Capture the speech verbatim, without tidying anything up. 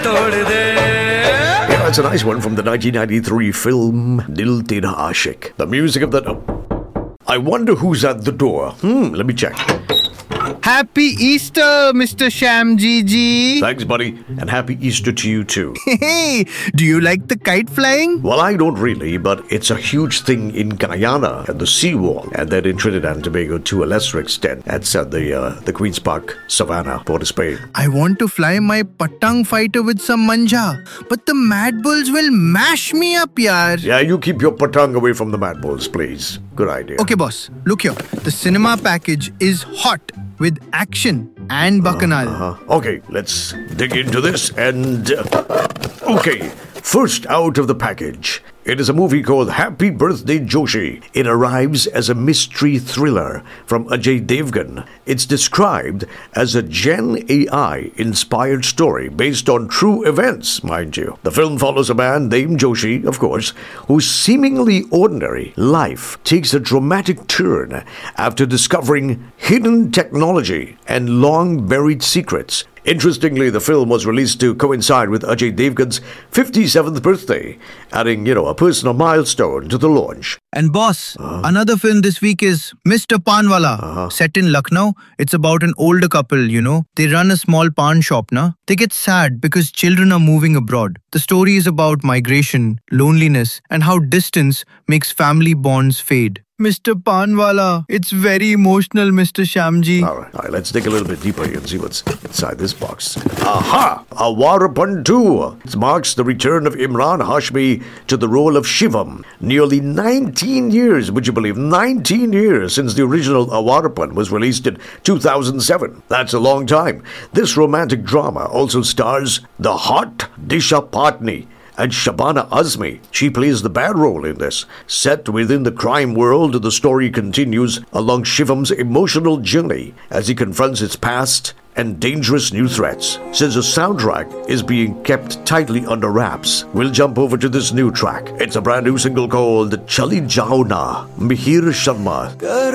Yeah, that's a nice one from the nineteen ninety-three film Dil Tera Aashik. The music of that. Oh. I wonder who's at the door. Hmm, let me check. Happy Easter, Mister Shamji ji. Thanks, buddy, and happy Easter to you too. Hey, do you like the kite flying? Well, I don't really, but it's a huge thing in Guyana and the seawall, and then in Trinidad and Tobago to a lesser extent at uh, the uh, the Queen's Park, Savannah, Port of Spain. I want to fly my patang fighter with some manja, but the Mad Bulls will mash me up, yaar. Yeah, you keep your patang away from the Mad Bulls, please. Good idea. Okay, boss. Look here. The cinema package is hot with action and bacchanal. Uh, uh-huh. Okay, let's dig into this and... Uh, okay, first out of the package. It is a movie called Happy Birthday Joshi. It arrives as a mystery thriller from Ajay Devgan. It's described as a Gen A I-inspired story based on true events, mind you. The film follows a man named Joshi, of course, whose seemingly ordinary life takes a dramatic turn after discovering hidden technology and long-buried secrets. Interestingly, the film was released to coincide with Ajay Devgan's fifty-seventh birthday, adding, you know, a personal milestone to the launch. And boss, uh, another film this week is Mister Panwala, uh-huh. set in Lucknow. It's about an older couple, you know. They run a small pan shop, na? They get sad because children are moving abroad. The story is about migration, loneliness, and how distance makes family bonds fade. Mister Panwala, it's very emotional, Mister Shamji. All right, all right, let's dig a little bit deeper here and see what's inside this box. Aha! Awarapan two. It marks the return of Imran Hashmi to the role of Shivam. Nearly nineteen years, would you believe? nineteen years since the original Awarapan was released in two thousand seven. That's a long time. This romantic drama also stars the hot Disha Patni and Shabana Azmi. She plays the bad role in this. Set within the crime world, the story continues along Shivam's emotional journey as he confronts his past and dangerous new threats. Since the soundtrack is being kept tightly under wraps, we'll jump over to this new track. It's a brand new single called Chali Jao Na, Mihir Sharma.